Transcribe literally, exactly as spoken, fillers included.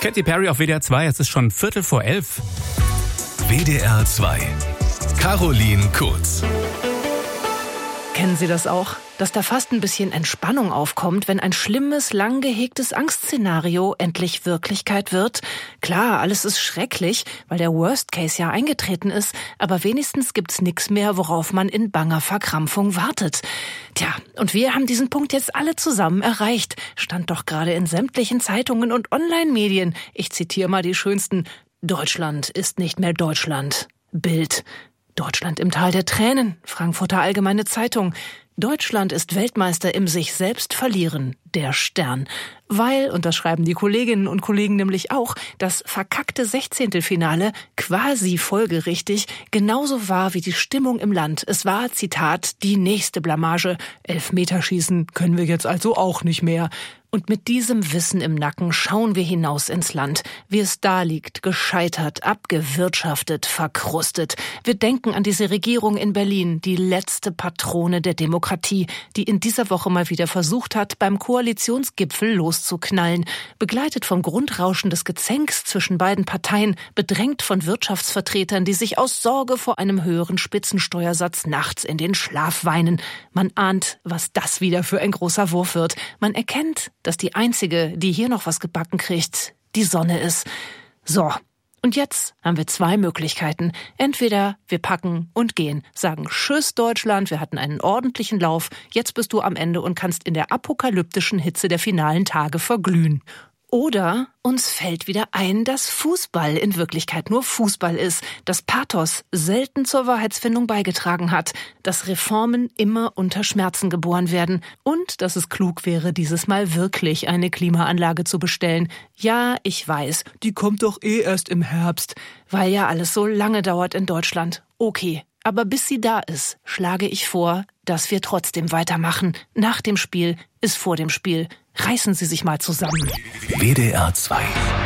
Katy Perry auf W D R zwei, es ist schon Viertel vor elf. W D R zwei. Caroline Kurz. Kennen Sie das auch? Dass da fast ein bisschen Entspannung aufkommt, wenn ein schlimmes, lang gehegtes Angstszenario endlich Wirklichkeit wird? Klar, alles ist schrecklich, weil der Worst Case ja eingetreten ist, aber wenigstens gibt's nix mehr, worauf man in banger Verkrampfung wartet. Tja, und wir haben diesen Punkt jetzt alle zusammen erreicht. Stand doch gerade in sämtlichen Zeitungen und Online-Medien. Ich zitiere mal die schönsten. Deutschland ist nicht mehr Deutschland. Bild. Deutschland im Tal der Tränen, Frankfurter Allgemeine Zeitung. Deutschland ist Weltmeister im sich selbst verlieren, der Stern. Weil, und das schreiben die Kolleginnen und Kollegen nämlich auch, das verkackte Sechzehntelfinale quasi folgerichtig genauso war wie die Stimmung im Land. Es war, Zitat, die nächste Blamage. Elfmeterschießen können wir jetzt also auch nicht mehr. Und mit diesem Wissen im Nacken schauen wir hinaus ins Land, wie es da liegt, gescheitert, abgewirtschaftet, verkrustet. Wir denken an diese Regierung in Berlin, die letzte Patrone der Demokratie, die in dieser Woche mal wieder versucht hat, beim Koalitionsgipfel loszuknallen. Begleitet vom Grundrauschen des Gezänks zwischen beiden Parteien, bedrängt von Wirtschaftsvertretern, die sich aus Sorge vor einem höheren Spitzensteuersatz nachts in den Schlaf weinen. Man ahnt, was das wieder für ein großer Wurf wird. Man erkennt, dass die einzige, die hier noch was gebacken kriegt, die Sonne ist. So, und jetzt haben wir zwei Möglichkeiten. Entweder wir packen und gehen, sagen Tschüss Deutschland, wir hatten einen ordentlichen Lauf, jetzt bist du am Ende und kannst in der apokalyptischen Hitze der finalen Tage verglühen. Oder uns fällt wieder ein, dass Fußball in Wirklichkeit nur Fußball ist, dass Pathos selten zur Wahrheitsfindung beigetragen hat, dass Reformen immer unter Schmerzen geboren werden und dass es klug wäre, dieses Mal wirklich eine Klimaanlage zu bestellen. Ja, ich weiß, die kommt doch eh erst im Herbst, weil ja alles so lange dauert in Deutschland. Okay, aber bis sie da ist, schlage ich vor, dass wir trotzdem weitermachen. Nach dem Spiel ist vor dem Spiel. Reißen Sie sich mal zusammen. W D R zwei.